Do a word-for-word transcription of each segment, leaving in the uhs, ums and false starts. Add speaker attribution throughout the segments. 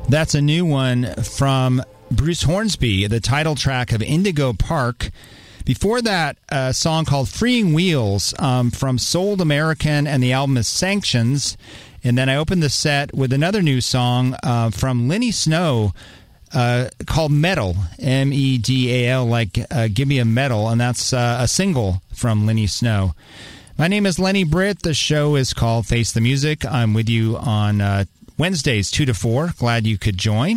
Speaker 1: That's a new one from Bruce Hornsby, the title track of Indigo Park. Before that, a song called Freeing Wheels um, from Sold American, and the album is Sanctions. And then I opened the set with another new song uh, from Lenny Snow uh, called Medal, M E D A L, like uh, Give Me a Medal, and that's uh, a single from Lenny Snow. My name is Lenny Britt. The show is called Face the Music. I'm with you on uh, Wednesdays, two to four. Glad you could join.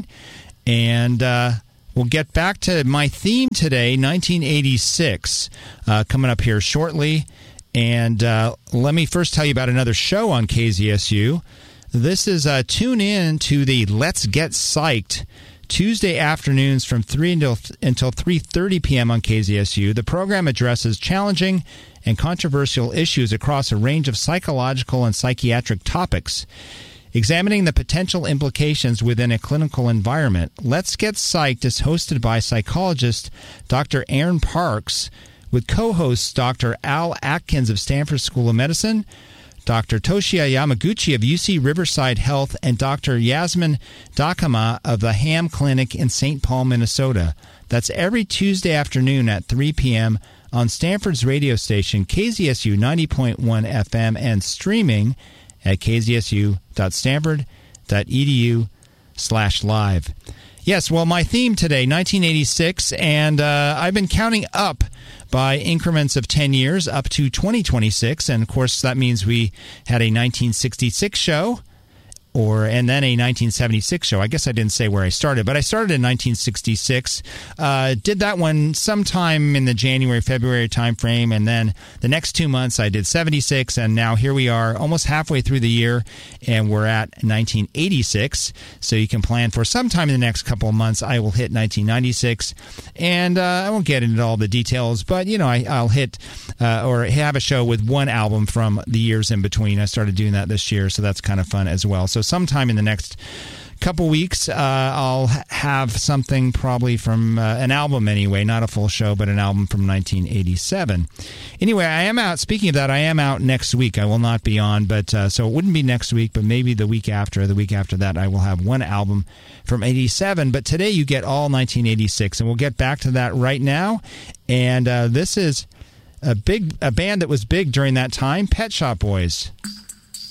Speaker 1: And uh, we'll get back to my theme today, nineteen eighty-six, uh, coming up here shortly. And uh, let me first tell you about another show on K Z S U. This is uh, tune in to the Let's Get Psyched Tuesday afternoons from three until until three thirty p.m. on K Z S U. The program addresses challenging and controversial issues across a range of psychological and psychiatric topics, examining the potential implications within a clinical environment. Let's Get Psyched is hosted by psychologist Doctor Aaron Parks, with co-hosts Doctor Al Atkins of Stanford School of Medicine, Doctor Toshia Yamaguchi of U C Riverside Health, and Doctor Yasmin Dakama of the Ham Clinic in Saint Paul, Minnesota. That's every Tuesday afternoon at three p.m. on Stanford's radio station, K Z S U ninety point one F M, and streaming at k z s u dot stanford dot e d u slash live. Yes, well, my theme today, nineteen eighty-six, and uh, I've been counting up by increments of ten years up to twenty twenty-six, and of course that means we had a nineteen sixty-six show, or and then a nineteen seventy-six show. I guess I didn't say where I started, but I started in nineteen sixty-six. Uh, did that one sometime in the January, February time frame, and then the next two months I did seventy-six, and now here we are almost halfway through the year, and we're at nineteen eighty-six. So you can plan for sometime in the next couple of months I will hit nineteen ninety-six, and uh, I won't get into all the details, but you know I, I'll hit uh, or have a show with one album from the years in between. I started doing that this year, so that's kind of fun as well. So sometime in the next couple weeks, uh, I'll have something probably from uh, an album anyway, not a full show, but an album from nineteen eighty-seven. Anyway, I am out. Speaking of that, I am out next week. I will not be on, but uh, so it wouldn't be next week, but maybe the week after. The week after that, I will have one album from eighty-seven. But today you get all nineteen eighty-six, and we'll get back to that right now. And uh, this is a big a band that was big during that time, Pet Shop Boys.